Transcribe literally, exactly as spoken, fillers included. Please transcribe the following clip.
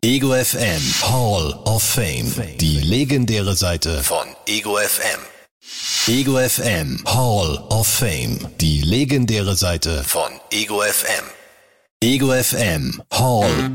Ego F M Hall of Fame. Die legendäre Seite von Ego F M. Ego F M Hall of Fame. Die legendäre Seite von Ego F M. Ego F M Hall